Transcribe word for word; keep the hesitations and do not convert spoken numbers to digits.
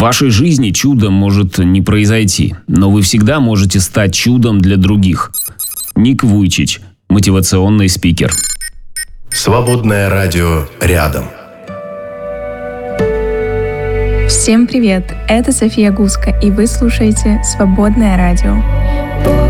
вашей жизни чудо может не произойти, но вы всегда можете стать чудом для других. Ник Вуйчич, мотивационный спикер. Свободное радио рядом. Всем привет! Это София Гуска, и вы слушаете «Свободное радио».